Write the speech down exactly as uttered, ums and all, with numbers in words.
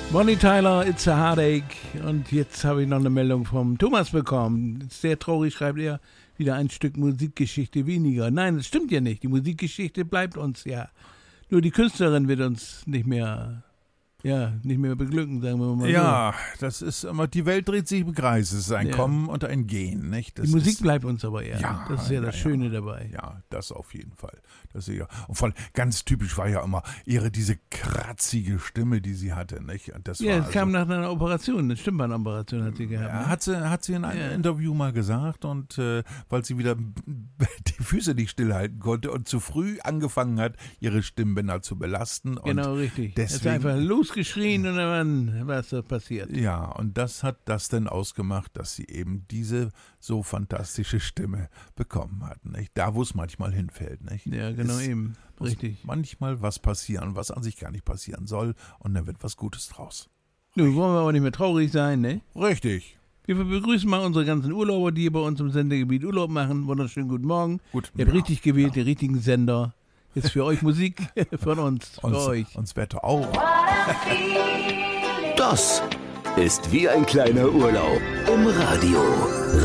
Bonnie Tyler, It's a Heartache. Und jetzt habe ich noch eine Meldung vom Thomas bekommen. Sehr traurig, schreibt er, wieder ein Stück Musikgeschichte weniger. Nein, das stimmt ja nicht. Die Musikgeschichte bleibt uns ja. Nur die Künstlerin wird uns nicht mehr, ja, nicht mehr beglücken, sagen wir mal. Ja, so. Das ist immer, die Welt dreht sich im Kreis. Es ist ein ja. Kommen und ein Gehen, nicht? Das die Musik ist, bleibt uns aber eher. Ja, das ist ja, ja das Schöne ja. dabei. Ja, das auf jeden Fall. Das ist ja. Und von ganz typisch war ja immer ihre diese kratzige Stimme, die sie hatte, nicht? Und das ja, war es also, kam nach einer Operation, eine Stimmbandenoperation hat sie gehabt. Ja, ne? hat sie, hat sie in einem ja. Interview mal gesagt und äh, weil sie wieder die Füße nicht stillhalten konnte und zu früh angefangen hat, ihre Stimmbänder zu belasten. Genau, und richtig. Deswegen, es ist einfach losgeschrien und dann war es so passiert. Ja, und das hat das denn ausgemacht, dass sie eben diese so fantastische Stimme bekommen hat, nicht? Da, wo es manchmal hinfällt, nicht? Ja, genau es eben. Richtig. Manchmal was passieren, was an sich gar nicht passieren soll und dann wird was Gutes draus. Nun wollen wir aber nicht mehr traurig sein, ne? Richtig. Wir begrüßen mal unsere ganzen Urlauber, die hier bei uns im Sendegebiet Urlaub machen. Wunderschönen guten Morgen. Gut, Ihr habt ja, richtig gewählt, ja. den richtigen Sender. Jetzt für euch Musik von uns, für uns, euch. Uns Wetter auch. Das ist wie ein kleiner Urlaub im Radio.